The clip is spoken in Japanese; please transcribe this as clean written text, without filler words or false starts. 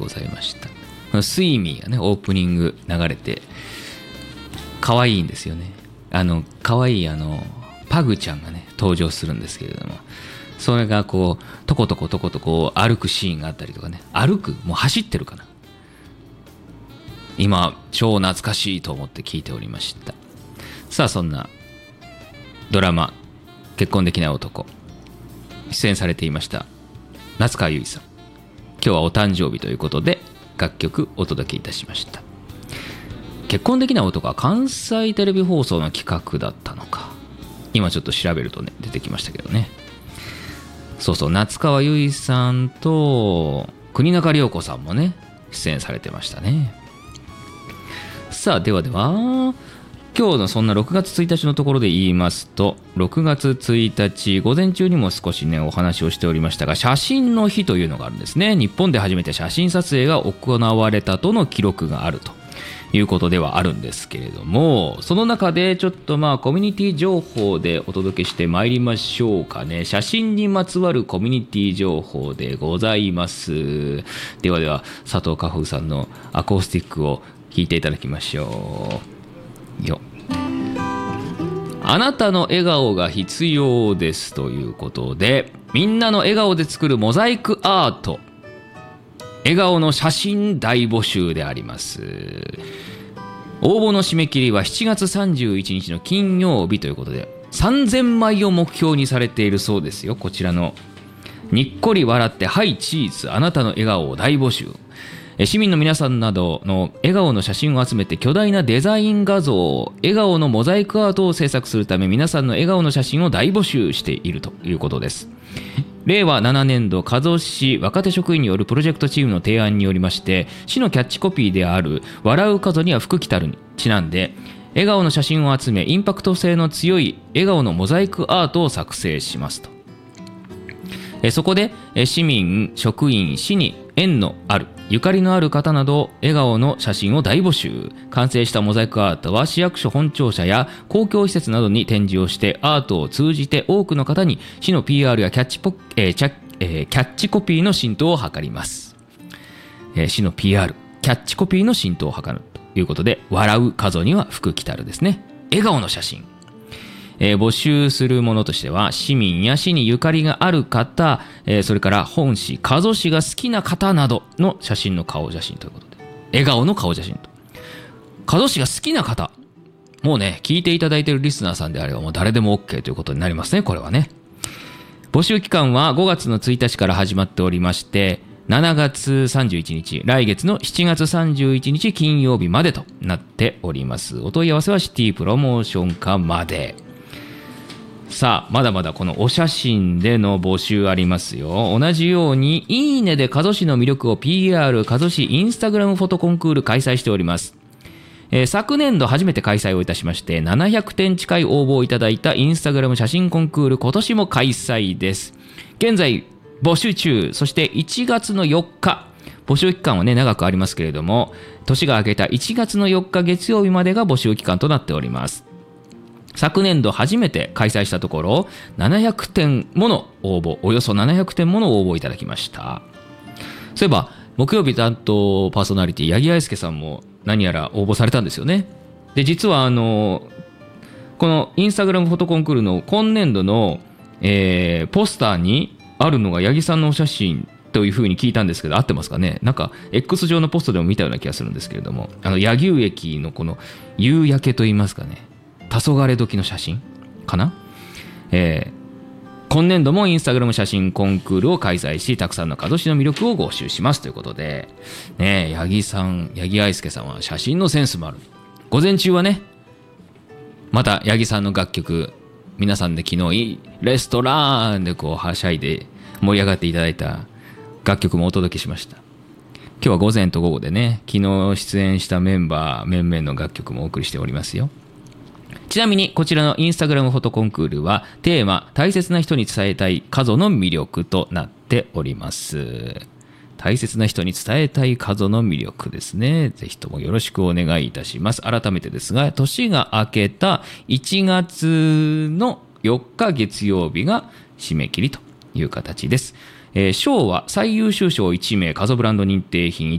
ざいました。このスイミーがねオープニング流れて可愛いんですよね。可愛いパグちゃんがね登場するんですけれども、それがこうとことこ歩くシーンがあったりとかね、もう走ってるかな、今超懐かしいと思って聞いておりました。さあそんなドラマ結婚できない男出演されていました夏川優衣さん、今日はお誕生日ということで楽曲お届けいたしました。結婚できない男は関西テレビ放送の企画だったのか、今ちょっと調べるとね出てきましたけどね。そうそう、夏川優衣さんと国中涼子さんもね出演されてましたね。さあでは今日のそんな6月1日のところで言いますと、6月1日午前中にも少しねお話をしておりましたが、写真の日というのがあるんですね。日本で初めて写真撮影が行われたとの記録があるということではあるんですけれども、その中でちょっとコミュニティ情報でお届けしてまいりましょうかね。写真にまつわるコミュニティ情報でございます。では佐藤花風さんのアコースティックを弾いていただきましょうよ。あなたの笑顔が必要ですということで、みんなの笑顔で作るモザイクアート、笑顔の写真大募集であります。応募の締め切りは7月31日の金曜日ということで、3000枚を目標にされているそうですよ。こちらのにっこり笑ってはいチーズ、あなたの笑顔を大募集。市民の皆さんなどの笑顔の写真を集めて巨大なデザイン画像、笑顔のモザイクアートを制作するため、皆さんの笑顔の写真を大募集しているということです。令和7年度加須市若手職員によるプロジェクトチームの提案によりまして、市のキャッチコピーである笑う門には福来たるにちなんで、笑顔の写真を集めインパクト性の強い笑顔のモザイクアートを作成しますと。そこで市民、職員、市に縁のあるゆかりのある方など笑顔の写真を大募集。完成したモザイクアートは市役所本庁舎や公共施設などに展示をして、アートを通じて多くの方に市の PR やキャッチコピーの浸透を図ります。市の PR、キャッチコピーの浸透を図るということで、笑う門には福来たるですね。笑顔の写真。募集するものとしては、市民や市にゆかりがある方、それから本市、加須市が好きな方などの写真の顔写真ということで、笑顔の顔写真と。加須市が好きな方、もうね聞いていただいているリスナーさんであればもう誰でも OK ということになりますね。これはね、募集期間は5月の1日から始まっておりまして、7月31日、来月の7月31日金曜日までとなっております。お問い合わせはシティプロモーション課まで。さあまだまだこのお写真での募集ありますよ。同じようにいいねで加須市の魅力を PR 加須市インスタグラムフォトコンクール開催しております。昨年度初めて開催をいたしまして、700点近い応募をいただいたインスタグラム写真コンクール、今年も開催です。現在募集中。そして1月の4日、募集期間はね長くありますけれども、年が明けた1月の4日月曜日までが募集期間となっております。昨年度初めて開催したところ、700点もの応募、およそ700点もの応募いただきました。そういえば木曜日担当パーソナリティ八木愛介さんも何やら応募されたんですよね。で実はこのインスタグラムフォトコンクールの今年度の、ポスターにあるのが八木さんのお写真というふうに聞いたんですけど、合ってますかね。なんか X 上のポストでも見たような気がするんですけれども、柳生駅のこの夕焼けといいますかね、黄昏時の写真かな。今年度もインスタグラム写真コンクールを開催し、たくさんの加須市の魅力を募集しますということでね。八木愛介さんは写真のセンスもある。午前中はね、また八木さんの楽曲、皆さんで昨日レストランでこうはしゃいで盛り上がっていただいた楽曲もお届けしました。今日は午前と午後でね、昨日出演したメンバー面々の楽曲もお送りしておりますよ。ちなみにこちらのインスタグラムフォトコンクールはテーマ、大切な人に伝えたい加須の魅力となっております。大切な人に伝えたい加須の魅力ですね。ぜひともよろしくお願いいたします。改めてですが、年が明けた1月の4日月曜日が締め切りという形です。賞は最優秀賞1名、加須ブランド認定品